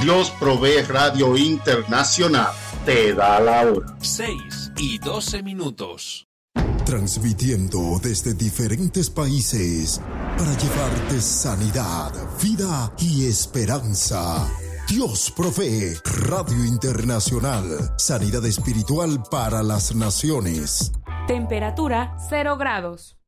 Dios Provee Radio Internacional te da la hora. 6:12. Transmitiendo desde diferentes países para llevarte sanidad, vida y esperanza. Dios Provee Radio Internacional. Sanidad espiritual para las naciones. Temperatura 0 grados.